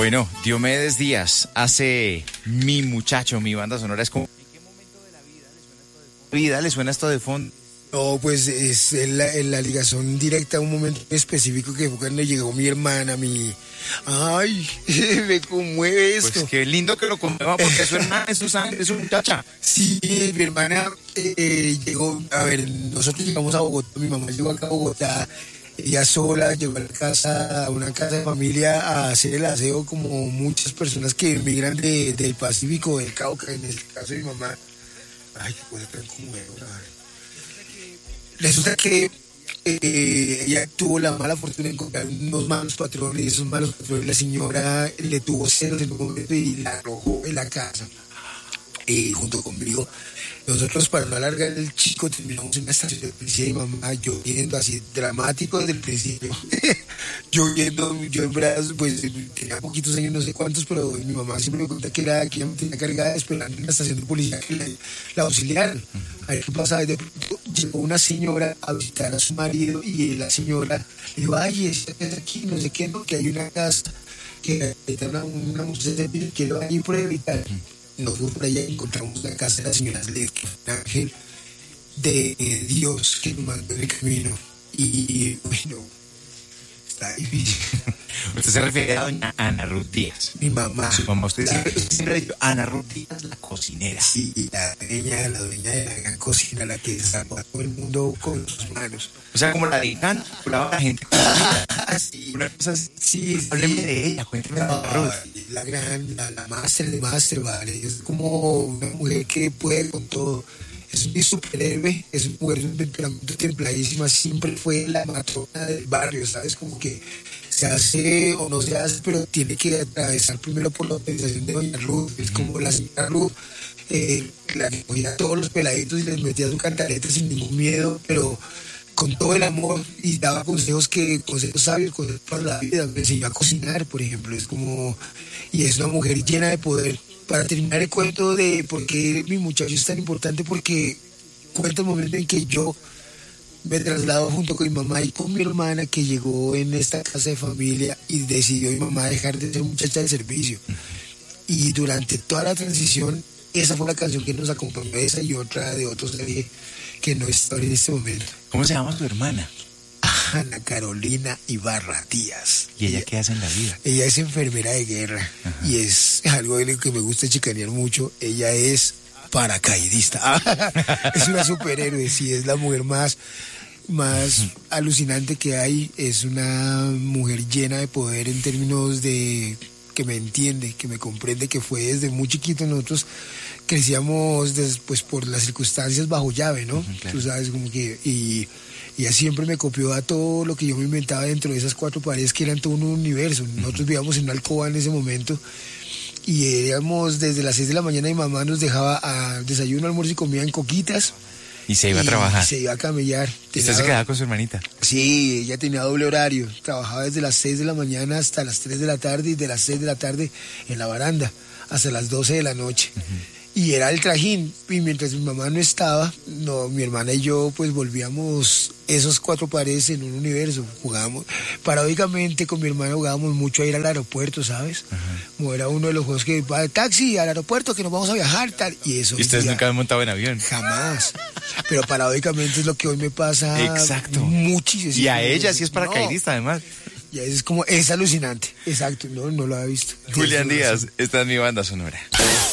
Bueno, Diomedes Díaz hace Mi Muchacho, mi banda sonora. Es como, ¿en qué momento de la vida le suena esto de fondo? No, pues es la ligación directa a un momento específico que fue cuando llegó mi hermana, Ay, me conmueve esto. Pues qué lindo que lo conmueva, porque su hermana es su sangre, es su muchacha. Sí, mi hermana llegó, a ver, nosotros llegamos a Bogotá, mi mamá llegó acá a Bogotá, ella sola llegó a una casa de familia a hacer el aseo como muchas personas que emigran del Pacífico, del Cauca, en el caso de mi mamá. Ay, qué cosa tan conmovedora. Resulta que ella tuvo la mala fortuna de encontrar unos malos patrones, y esos malos patrones la señora le tuvo celos en un momento y la arrojó en la casa. Junto conmigo, nosotros, para no alargar el chico, terminamos en una estación de policía y mamá lloviendo así dramático desde el principio. Lloviendo, yo en brazos, pues tenía poquitos años, no sé cuántos, pero mi mamá siempre me cuenta que ella me tenía cargada esperando en la estación de policía que la auxiliaran. A ver qué pasaba. De pronto llegó una señora a visitar a su marido y la señora le dijo, ay, esta casa aquí, no sé qué, no, que hay una casa que está una mujer de que lo hay por evitar. Nos fuimos por allá y encontramos la casa de la señora Led, que fue un ángel de Dios que nos mandó en el camino. Y bueno, está difícil. Usted se refiere a doña Ana Ruth Díaz. Mi mamá. Su mamá, usted siempre ha dicho Ana Ruth Díaz, la cocinera. Sí, la dueña de la gran cocina, la que sacó a todo el mundo con sus manos. O sea, como la de Can, hablaba la gente. Sí, una cosa así. Sí, hábleme de ella, cuénteme de Ana Ruth. La máster de máster, vale. Es como una mujer que puede con todo. Es mi superhéroe, es una mujer de un temperamento templadísima, siempre fue la matrona del barrio, ¿sabes? Como que se hace o no se hace, pero tiene que atravesar primero por la organización de doña Ruth. Es como la señora Ruth, la que cogía a todos los peladitos y les metía su cantaleta sin ningún miedo, pero con todo el amor, y daba consejos sabios, consejos para la vida. Me enseñó a cocinar, por ejemplo. Es como, y es una mujer llena de poder. Para terminar el cuento de por qué mi muchacho es tan importante, porque cuenta el momento en que yo me traslado junto con mi mamá y con mi hermana, que llegó en esta casa de familia y decidió mi mamá dejar de ser muchacha de servicio. Y durante toda la transición, esa fue la canción que nos acompañó, esa y otra de otros que no está en este momento. ¿Cómo se llama tu hermana? Ana Carolina Ibarra Díaz. ¿Y ella qué hace en la vida? Ella es enfermera de guerra. Ajá. Y es algo de lo que me gusta chicanear mucho. Ella es paracaidista. Es una superhéroe, sí, es la mujer más alucinante que hay. Es una mujer llena de poder en términos de que me entiende, que me comprende, que fue desde muy chiquito. Nosotros crecíamos después por las circunstancias bajo llave, ¿no? Claro. Tú sabes, como que... Y ella siempre me copió a todo lo que yo me inventaba dentro de esas cuatro paredes, que eran todo un universo. Nosotros vivíamos en una alcoba en ese momento y íbamos desde las 6 de la mañana, y mamá nos dejaba a desayuno, almuerzo y comida en coquitas. Y se iba a trabajar. Se iba a camellar. ¿Y usted se quedaba con su hermanita? Sí, ella tenía doble horario. Trabajaba desde las 6 de la mañana hasta las 3 de la tarde, y de las 6 de la tarde en la baranda hasta las 12 de la noche. Y era el trajín, y mientras mi mamá no estaba, mi hermana y yo pues volvíamos esos cuatro paredes en un universo. Jugábamos, paradójicamente con mi hermana jugábamos mucho a ir al aeropuerto, ¿sabes? Como era uno de los juegos que va taxi al aeropuerto, que nos vamos a viajar, tal, y eso. ¿Y ustedes nunca han montado en avión? Jamás. Pero paradójicamente es lo que hoy me pasa. Exacto. Muchísimo. Y a ella sí es paracaidista, además. Y es como, es alucinante. Exacto, no lo había visto. Julián Díaz, esta es mi banda sonora.